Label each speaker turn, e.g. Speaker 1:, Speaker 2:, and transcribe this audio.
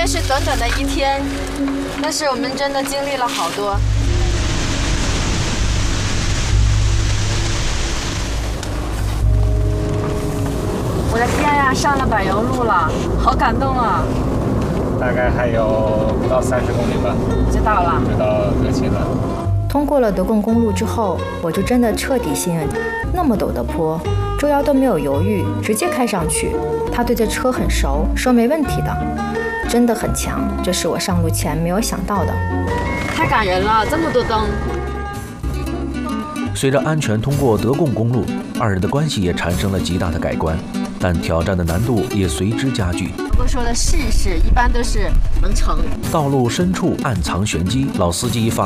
Speaker 1: 是短短的1天，但是我们真的经历了好多。我的天呀，上了柏油路了，好感动啊！
Speaker 2: 大概还有不到30公里吧，
Speaker 1: 就到了，
Speaker 2: 就到德钦了。
Speaker 3: 通过了德贡公路之后，我就真的彻底信任那么陡的坡，周瑶都没有犹豫，直接开上去。他对这车很熟，说没问题的，真的很强，这是我上路前没有想到的。
Speaker 1: 太感人了，这么多灯。
Speaker 4: 随着安全通过德贡公路，二人的关系也产生了极大的改观，但挑战的难度也随之加剧。
Speaker 1: 如果说的试一试，一般都是能成。
Speaker 4: 道路深处暗藏玄机，老司机发